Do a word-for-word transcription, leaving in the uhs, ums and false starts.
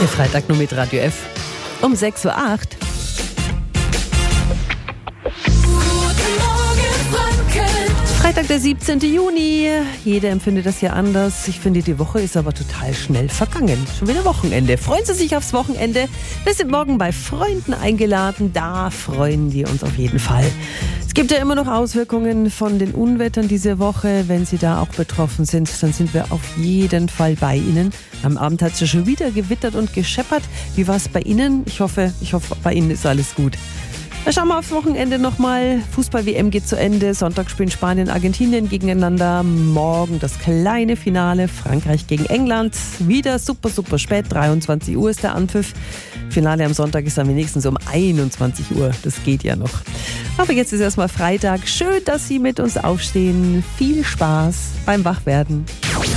Der Freitag nur mit Radio F um sechs Uhr acht. Freitag, der siebzehnten Juni. Jeder empfindet das ja anders. Ich finde, die Woche ist aber total schnell vergangen. Schon wieder Wochenende. Freuen Sie sich aufs Wochenende. Wir sind morgen bei Freunden eingeladen. Da freuen wir uns auf jeden Fall. Es gibt ja immer noch Auswirkungen von den Unwettern diese Woche. Wenn Sie da auch betroffen sind, dann sind wir auf jeden Fall bei Ihnen. Am Abend hat es ja schon wieder gewittert und gescheppert. Wie war es bei Ihnen? Ich hoffe, ich hoffe, bei Ihnen ist alles gut. Dann schauen wir aufs Wochenende nochmal. Fußball-W M geht zu Ende. Sonntag spielen Spanien, Argentinien gegeneinander. Morgen das kleine Finale. Frankreich gegen England. Wieder super, super spät. dreiundzwanzig Uhr ist der Anpfiff. Finale am Sonntag ist dann wenigstens um einundzwanzig Uhr. Das geht ja noch. Aber jetzt ist erstmal Freitag. Schön, dass Sie mit uns aufstehen. Viel Spaß beim Wachwerden.